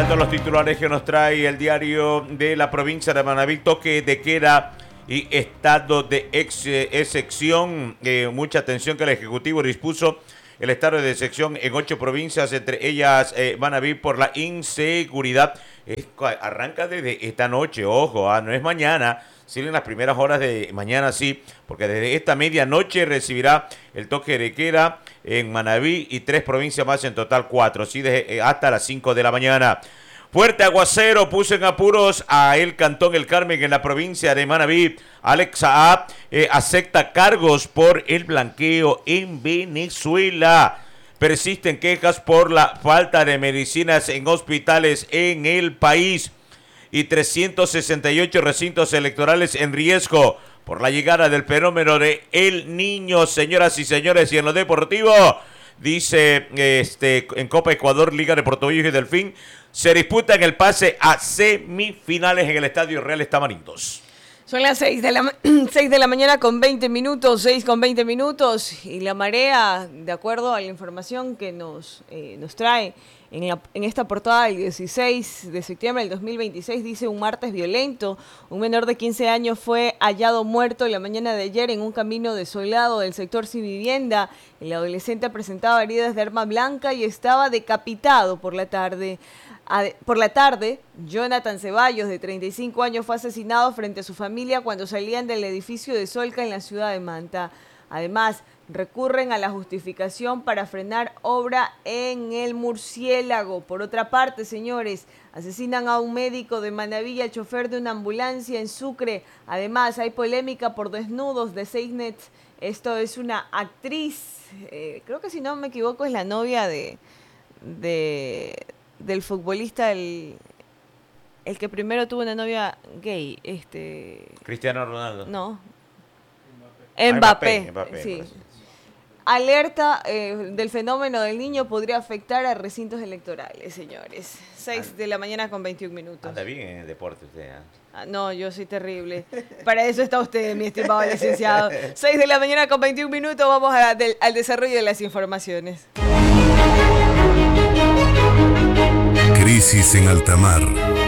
Revisando los titulares que nos trae el diario de la provincia de Manabí, toque de queda y estado de excepción. Mucha atención que el Ejecutivo dispuso el estado de excepción en 8 provincias, entre ellas Manabí, por la inseguridad. Arranca desde esta noche, ojo, no es mañana, sino en las primeras horas de mañana, sí, porque desde esta medianoche recibirá el toque de queda en Manabí y 3 provincias más, en total 4, sí, hasta las 5 de la mañana. Fuerte aguacero puso en apuros a el Cantón El Carmen en la provincia de Manabí. Alex Saab acepta cargos por el blanqueo en Venezuela. Persisten quejas por la falta de medicinas en hospitales en el país. Y 368 recintos electorales en riesgo por la llegada del fenómeno de El Niño, señoras y señores. Y en lo deportivo, dice en Copa Ecuador, Liga de Puerto Viejo y Delfín, se disputan el pase a semifinales en el Estadio Real Tamarindos. Son las 6 de la mañana con 20 minutos, 6 con 20 minutos, y la marea, de acuerdo a la información que nos trae en esta portada del 16 de septiembre del 2026, dice: un martes violento. Un menor de 15 años fue hallado muerto la mañana de ayer en un camino desolado del sector Sin Vivienda. El adolescente presentaba heridas de arma blanca y estaba decapitado por la tarde. Jonathan Ceballos, de 35 años, fue asesinado frente a su familia cuando salían del edificio de Solca en la ciudad de Manta. Además, recurren a la justificación para frenar obra en el Murciélago. Por otra parte, señores, asesinan a un médico de Manabí y al chofer de una ambulancia en Sucre. Además, hay polémica por desnudos de Seinet. Esto es una actriz, creo que si no me equivoco es la novia del futbolista, el que primero tuvo una novia gay, Cristiano Ronaldo. No. Mbappé, sí. Alerta del fenómeno del Niño podría afectar a recintos electorales, señores. 6 de la mañana con 21 minutos. Anda bien en el deporte usted, ¿eh? No, yo soy terrible. Para eso está usted, mi estimado licenciado. 6 de la mañana con 21 minutos, vamos al desarrollo de las informaciones. Crisis en alta mar.